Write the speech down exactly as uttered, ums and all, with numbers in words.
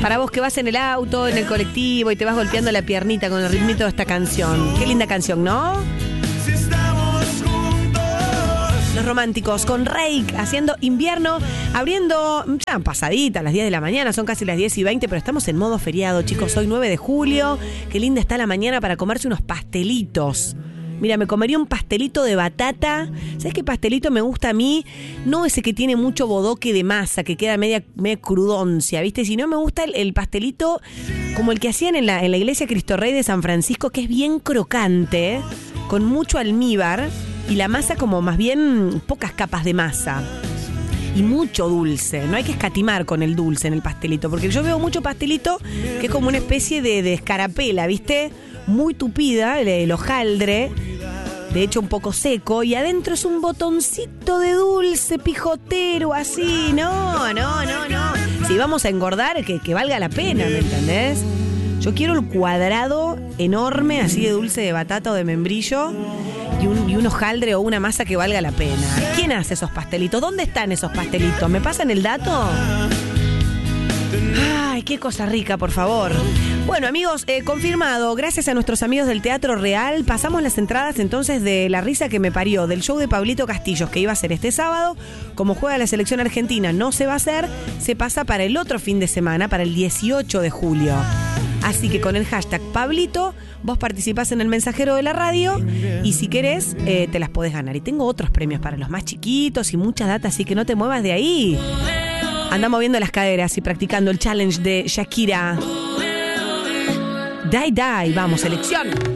Para vos que vas en el auto, en el colectivo y te vas golpeando la piernita con el ritmito de esta canción. Qué linda canción, ¿no? Los Románticos con Reik haciendo invierno, abriendo ya pasadita a las diez de la mañana, son casi las diez y veinte, pero estamos en modo feriado, chicos. Hoy nueve de julio, qué linda está la mañana para comerse unos pastelitos. Mira, me comería un pastelito de batata. ¿Sabes qué pastelito me gusta a mí? No ese que tiene mucho bodoque de masa, que queda media, media crudoncia, ¿viste? Si no, me gusta el, el pastelito como el que hacían en la, en la iglesia Cristo Rey de San Francisco, que es bien crocante, con mucho almíbar y la masa como más bien pocas capas de masa. Y mucho dulce, no hay que escatimar con el dulce en el pastelito, porque yo veo mucho pastelito que es como una especie de, de escarapela, ¿viste? Muy tupida, el, el hojaldre, de hecho un poco seco, y adentro es un botoncito de dulce pijotero, así. No, no, no, no. Si vamos a engordar, que, que valga la pena, ¿me entendés? Yo quiero el cuadrado enorme, así de dulce de batata o de membrillo, y un, y un hojaldre o una masa que valga la pena. ¿Quién hace esos pastelitos? ¿Dónde están esos pastelitos? ¿Me pasan el dato? Ay, qué cosa rica, por favor. Bueno, amigos, eh, confirmado, gracias a nuestros amigos del Teatro Real, pasamos las entradas entonces de La Risa que me parió, del show de Pablito Castillos, que iba a ser este sábado. Como juega la selección argentina, no se va a hacer, se pasa para el otro fin de semana, para el dieciocho de julio. Así que con el hashtag Pablito, vos participás en el mensajero de la radio y si querés, eh, te las podés ganar. Y tengo otros premios para los más chiquitos y mucha data, así que no te muevas de ahí. Anda moviendo las caderas y practicando el challenge de Shakira. Die, die, vamos, selección.